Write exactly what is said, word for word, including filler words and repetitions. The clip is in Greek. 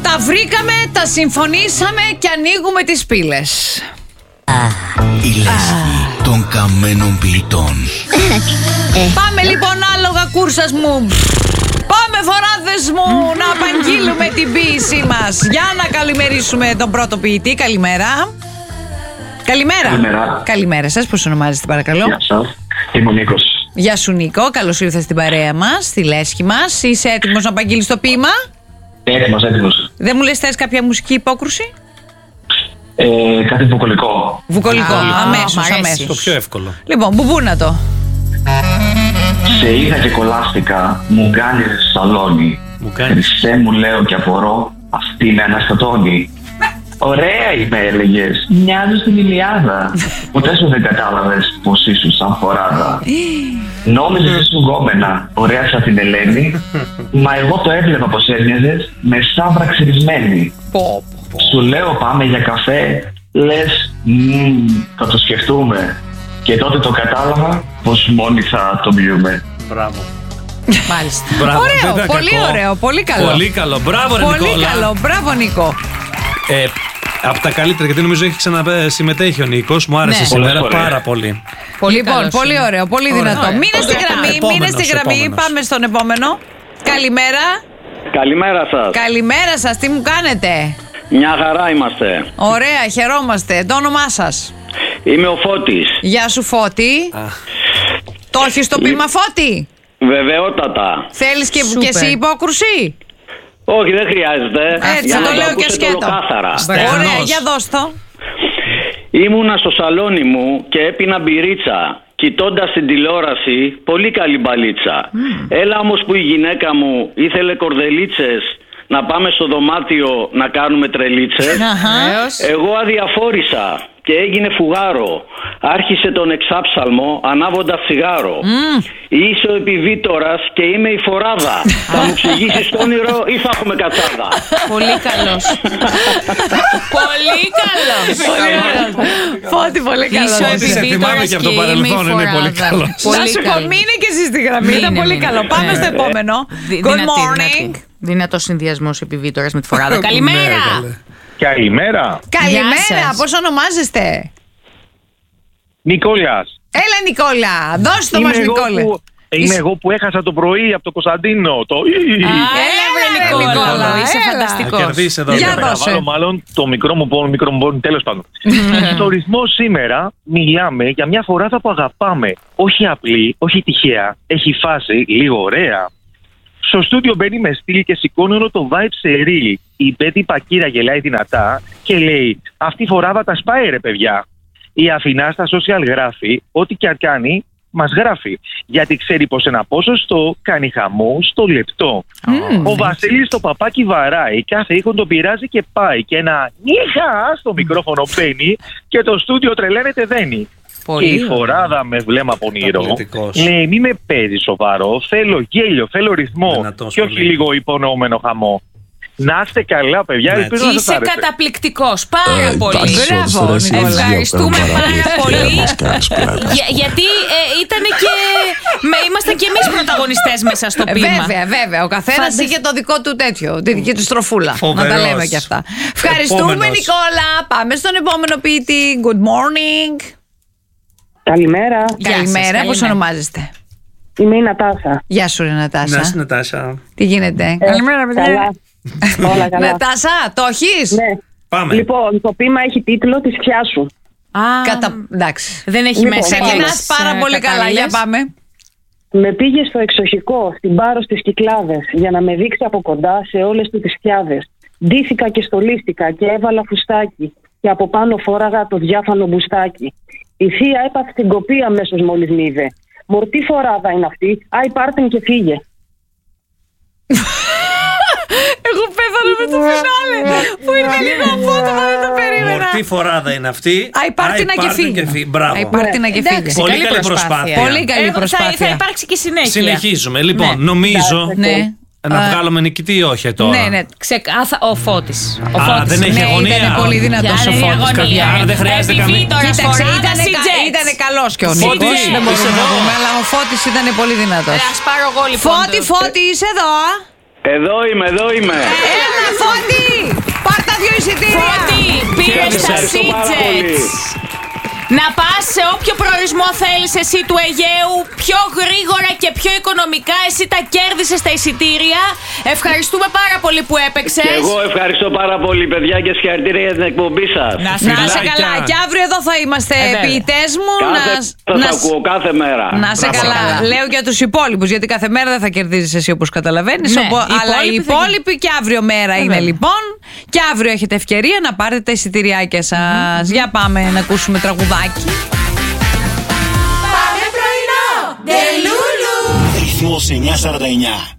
Τα βρήκαμε, τα συμφωνήσαμε και ανοίγουμε τις πύλες. Η λέσχη των καμένων ποιητών. Πάμε λοιπόν, άλογα κούρσας μου. Πάμε φοράδες μου να απαγγείλουμε την ποίησή μας. Για να καλημερίσουμε τον πρώτο ποιητή. Καλημέρα. Καλημέρα. Καλημέρα. Καλημέρα σας, πώς ονομάζεστε παρακαλώ? Γεια σας, είμαι ο Νίκος. Γεια σου Νίκο, καλώς ήρθες στην παρέα μας, στη λέσχη μας. Είσαι έτοιμος να απαγγείλεις το ποίημα? Έτοιμος, έτοιμος. Δεν μου λες θες κάποια μουσική υπόκρουση? Ε, κάτι βουκολικό. Βουκολικό, Α, αμέσως, μ' αρέσει. αμέσως. Το πιο εύκολο. Λοιπόν, μπουμπούνα το. Σε είδα και κολλάστηκα, μου κάνεις σαλόνι. Μου κάνεις. Χριστέ μου λέω και απορώ, αυτή με αναστατώνει. Ωραία είμαι, έλεγες, μοιάζω στην Ηλιάδα. Ποτέ σου δεν κατάλαβες πως ήσουν σαν φοράδα. Νόμιζες ήσουν γκόμενα, ωραία σαν την Ελένη. Μα εγώ το έβλεπα πως έμοιαζες με σαύρα ξυρισμένη. Πω. Σου λέω πάμε για καφέ, λες μμμ, θα το σκεφτούμε. Και τότε το κατάλαβα πως μόνοι θα το πιούμε. Μπράβο. Μάλιστα. Μπράβο, δεν Ωραίο, ήταν πολύ κακό. ωραίο, πολύ καλό. Πολύ καλό, μπράβο ρε Πολύ Νικόλα. καλό, μπράβο Νίκο. Ε, από τα καλύτερα, γιατί νομίζω έχει ξανασυμμετέχει ο Νίκος. Μου άρεσε Ναι. σήμερα Πολλές πάρα φορές. πολύ. Πολύ λοιπόν, καλός πολύ είναι. ωραίο, πολύ Ωραία. δυνατό. Ωραία. Μείνε στη Ωραία. γραμμή, μείνε στη Επόμενος, γραμμή. επόμενος. Πάμε στον επόμενο. Καλημέρα. Καλημέρα σας. Καλημέρα σας, τι μου κάνετε? Μια χαρά είμαστε. Ωραία, χαιρόμαστε. Το όνομά σας? Είμαι ο Φώτης. Γεια σου Φώτη. Α. Το έχεις το ποίημα Φώτη? Βεβαιότατα. Θέλεις και, Σούπερ. και εσύ υπόκρουση? Όχι, δεν χρειάζεται. Έτσι, Για να το λέω και ακούσετε σκέτο. ολοκάθαρα. Στεγνός. Ωραία, για δώσ' το. Ήμουνα στο σαλόνι μου και έπινα μπυρίτσα. Κοιτώντας την τηλεόραση, πολύ καλή μπαλίτσα. Έλα όμως που η γυναίκα μου ήθελε κορδελίτσες, να πάμε στο δωμάτιο να κάνουμε τρελίτσες. Αχα. Εγώ αδιαφόρησα και έγινε φουγάρο. Άρχισε τον εξάψαλμο ανάβοντας τσιγάρο. Είσαι ο επιβίτορας και είμαι η φοράδα. Θα μου εξηγήσεις το όνειρο ή θα έχουμε κατσάδα? Πολύ καλός. Πολύ καλός. Φώτη, πολύ καλός. Είσαι ο Σε θυμάμαι και από το παρελθόν, είναι πολύ καλό. Να σου πω, μείνε και εσύ στη γραμμή. Ήταν πολύ καλό. Πάμε στο επόμενο. Good morning. Δυνατό συνδυασμό επιβίτορα με τη φοράδα. Καλημέρα! Καλημέρα, Καλημέρα, σας. πώς ονομάζεστε? Νικόλας. Έλα Νικόλα, δώσ' το μας Είμαι εγώ, Νικόλα. που, είμαι Είσαι- εγώ που έχασα το πρωί από το Κωνσταντίνο. Το... Έλα, ρε, Νικόλα, είσαι έλα. φανταστικός. Θα κερδίσει εδώ. Για τώρα. Να δώσε. βάλω μάλλον το μικρό μου πόνο, μικρό μου πόνο, τέλος πάντων. Στο ρυθμό σήμερα μιλάμε για μια φοράδα που αγαπάμε. Όχι απλή, όχι τυχαία. Έχει φάση λίγο ωραία. Στο στούντιο μπαίνει με στυλ και σηκώνει όλο το vibe σε reel. Η Μπέτη Πακύρα γελάει δυνατά και λέει: αυτή η φοράδα τα σπάει ρε παιδιά. Η Αθηνά στα social γράφει: ό,τι και αν κάνει, μας γράφει. Γιατί ξέρει πως ένα ποσοστό κάνει χαμό στο λεπτό. Ο Βασίλης το παπάκι βαράει, κάθε ήχον τον πειράζει και πάει. Και ένα νίχα στο μικρόφωνο μπαίνει και το στούντιο τρελαίνεται δένει. Και η φοράδα με βλέμμα πονηρό Πολιτικός. λέει: μη με παίζει σοβαρό. Θέλω γέλιο, θέλω ρυθμό. Δυνατός Και όχι πολύ. λίγο υπονοούμενο χαμό. Να είστε καλά, παιδιά. Ναι. Ελπίζω να σας Είσαι άρεσε. καταπληκτικός. Πάρα πολύ. εντάξει, Μπράβο, όντως, ρε, εσύ, Ευχαριστούμε δύο πάρα πράγματα πολύ. πλέον, μας κάνεις πλάκα. Για- γιατί ε, ήταν και. με, ήμασταν και εμείς πρωταγωνιστές μέσα στο Ε, ποίημα. Βέβαια, βέβαια. Ο καθένας Φαντασ- είχε το δικό του τέτοιο, τη δική του στροφούλα. Να τα Φοβερός. λέμε και αυτά. Ευχαριστούμε Επόμενος. Νικόλα. Πάμε στον επόμενο ποιητή. Good morning. Καλημέρα. Γεια σας, Καλημέρα, πώς καλημέρα. ονομάζεστε? Είμαι η Νατάσα. Γεια σου ρε Νατάσα. Να είσαι Νατάσα. Τι γίνεται? Ε, Καλημέρα παιδιά. Καλά. Όλα καλά. Νατάσα, το έχεις? Ναι. Πάμε. Λοιπόν, το ποίημα έχει τίτλο «Τη σκιά σου». Α, Κατα... Εντάξει. δεν έχει Λοιπόν, μέσα. ξεκινάς Ξεκινάς άλλες, πάρα ε, πολύ καλά. κατάλληλες. Για πάμε. Με πήγε στο εξοχικό, στην Πάρο στις Κυκλάδες, για να με δείξει από κοντά σε όλες του τις σκιάδες. Ντύθηκα και στολίστηκα και έβαλα φουστάκι και από πάνω φόραγα το διάφανο μπουστάκι. Η θεία έπαθε την κοπή αμέσως μόλις μ' είδε. Μορτή φοράδα είναι αυτή, άι πάρτεν και φύγε. Εγώ πέθανα με το φινάλε που ήρθε λίγο απότομα, δεν το περίμενα. Μορτή φοράδα είναι αυτή. Άι πάρτινα και φύγε. Μπράβο. Άι πάρτινα και φύγε. Πολύ καλή προσπάθεια. Πολύ καλή Ε, θα, προσπάθεια. θα υπάρξει και συνέχεια. Συνεχίζουμε. Λοιπόν, Ναι. νομίζω. Ναι. Να βγάλουμε νικητή ή όχι τώρα. Ναι, ναι. Ξεκάθα, ο Φώτης. Ο Α, Φώτης. δεν έχει Ναι, αγωνία. ήταν πολύ δυνατός ο Ποια είναι η Φώτης. αγωνία? Άρα δεν χρειάζεται καμία- Επιβίτορας, Κοίταξε, φοράδας ήτανε, ή κα- Jets? ήτανε καλός και ο Φώτη, Νίκος. Δεν μπορούμε είσαι να εδώ? πούμε, αλλά ο Φώτης ήταν πολύ δυνατός. Ε, ας πάρω εγώ λοιπόν. Φώτη, το- Φώτη, είσαι εδώ? Εδώ είμαι, εδώ είμαι. Έλα, Φώτη! δύο εισιτήρια. Φώτη, πήρες τα Seatjets. Να πας σε όποιο προορισμό θέλεις εσύ του Αιγαίου, πιο γρήγορα και πιο οικονομικά. Εσύ τα κέρδισες τα εισιτήρια. Ευχαριστούμε πάρα πολύ που έπαιξες. Και εγώ ευχαριστώ πάρα πολύ, παιδιά, και συγχαρητήρια για την εκπομπή σας. Να είσαι καλά. Και αύριο εδώ θα είμαστε, ε, ποιητές μου. Κάθε, να, θα να, ακούω κάθε μέρα. Να είσαι καλά. καλά. Λέω για τους υπόλοιπους, γιατί κάθε μέρα δεν θα κερδίζεις εσύ, όπως καταλαβαίνεις. Ναι, οπό, αλλά οι υπόλοιποι θα... και αύριο μέρα ε, είναι βέβαια. Λοιπόν. Και αύριο έχετε ευκαιρία να πάρετε τα εισιτηριάκια σας. Mm-hmm. Για πάμε να ακούσουμε τραγουδάκι. Πάμε πρωινό! Ντελούλου! Ρυθμός εννιακόσια σαράντα εννιά.